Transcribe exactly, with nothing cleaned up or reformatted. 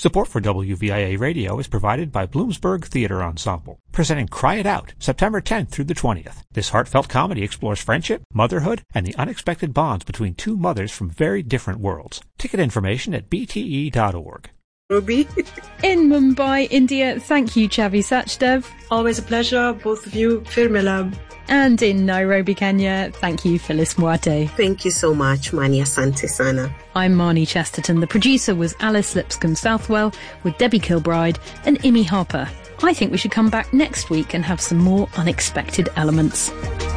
Support for W V I A Radio is provided by Bloomsburg Theatre Ensemble, presenting Cry It Out, September tenth through the twentieth. This heartfelt comedy explores friendship, motherhood, and the unexpected bonds between two mothers from very different worlds. Ticket information at b t e dot org. Ruby. In Mumbai, India, thank you, Chavi Sachdev. Always a pleasure, both of you. Fir milab. And in Nairobi, Kenya, thank you, Phyllis Mwate. Thank you so much, Mania Santisana. I'm Marnie Chesterton. The producer was Alice Lipscomb-Southwell, with Debbie Kilbride and Imi Harper. I think we should come back next week and have some more unexpected elements.